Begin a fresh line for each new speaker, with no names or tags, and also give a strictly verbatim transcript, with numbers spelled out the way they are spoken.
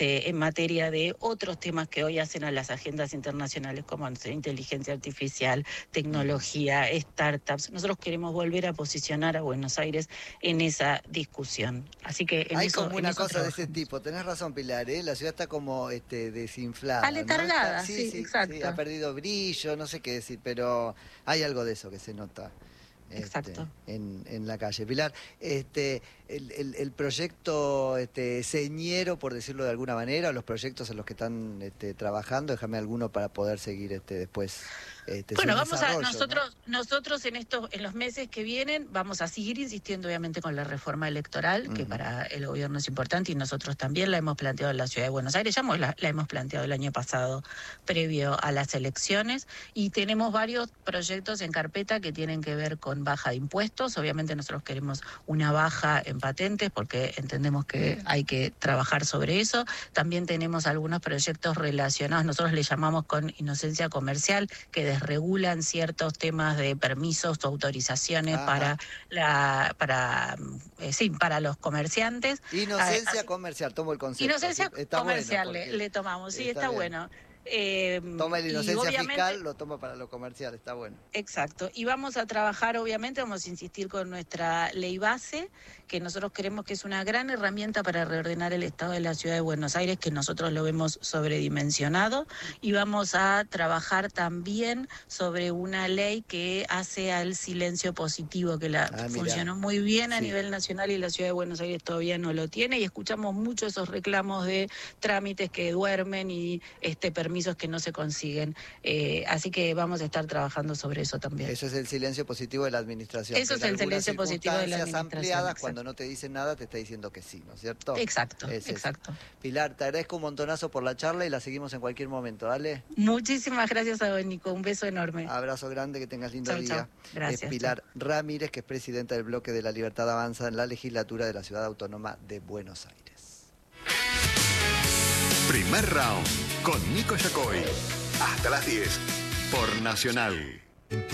este, en materia de otros temas que hoy hacen a las agendas internacionales, como no sé, inteligencia artificial, tecnología, startups. Nosotros queremos volver a posicionar a Buenos Aires en esa discusión. Así que en
Hay
eso,
como
en
una
eso
cosa de ese
trabajamos.
tipo. Tenés razón, Pilar, ¿eh? La ciudad está como este, desinflada, ¿no?
Aletargada,
Está, sí,
sí,
sí,
exacto.
sí, ha perdido brillo, no sé qué decir, pero hay algo de eso que se nota. Este,
Exacto.
en, en la calle. Pilar, este, el, el, el proyecto este, señero, por decirlo de alguna manera, o los proyectos en los que están este, trabajando, déjame alguno para poder seguir este, después este,
Bueno,
su
vamos a
desarrollo,
nosotros
¿no?
nosotros en estos en los meses que vienen vamos a seguir insistiendo obviamente con la reforma electoral, que
Uh-huh.
para el gobierno es importante y nosotros también la hemos planteado en la Ciudad de Buenos Aires, ya hemos, la, la hemos planteado el año pasado previo a las elecciones, y tenemos varios proyectos en carpeta que tienen que ver con baja de impuestos. Obviamente nosotros queremos una baja en patentes porque entendemos que hay que trabajar sobre eso. También tenemos algunos proyectos relacionados, nosotros le llamamos con inocencia comercial, que desregulan ciertos temas de permisos o autorizaciones
Ajá.
para la para eh, sí, para los comerciantes.
Inocencia
Así,
comercial, tomo el concepto.
inocencia
¿sí? Está
comercial
bueno
le, le tomamos, sí, está,
está
bueno. Eh,
Toma la
y
inocencia
obviamente
fiscal, lo toma para lo comercial, está bueno.
Exacto. Y vamos a trabajar, obviamente, vamos a insistir con nuestra ley base, que nosotros creemos que es una gran herramienta para reordenar el estado de la ciudad de Buenos Aires, que nosotros lo vemos sobredimensionado. Y vamos a trabajar también sobre una ley que hace al silencio positivo, que la
Ah,
funcionó muy bien a
sí.
nivel nacional y la ciudad de Buenos Aires todavía no lo tiene. Y escuchamos mucho esos reclamos de trámites que duermen y este permisos que no se consiguen. Eh, así que vamos a estar trabajando sobre eso también.
Eso es el silencio positivo de la administración.
Eso es el silencio positivo de la administración.
Ampliadas,
exacto.
Cuando no te dicen nada, te está diciendo que sí, ¿no es cierto?
Exacto,
es
exacto.
Eso. Pilar, te agradezco un montonazo por la charla y la seguimos en cualquier momento, ¿dale?
Muchísimas gracias a vos, Nico. Un beso enorme.
Abrazo grande, que tengas lindo
chau,
día.
Chau. Gracias.
Es Pilar chau. Ramírez, que es presidenta del Bloque de la Libertad Avanza en la legislatura de la Ciudad Autónoma de Buenos Aires.
Primer round con Nico Yacoy. Hasta las diez por Nacional.